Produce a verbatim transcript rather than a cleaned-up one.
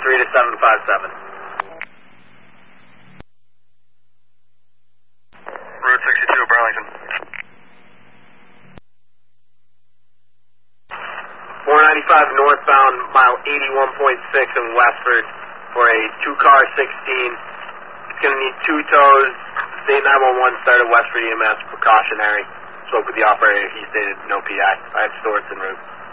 three to seven five seven. Route sixty-two, Burlington. four ninety-five northbound, mile eighty-one point six in Westford for a two-car sixteen. It's going to need two tows. State nine one one started Westford E M S precautionary. Spoke with the operator. He stated no P I. I have Stewart's en route.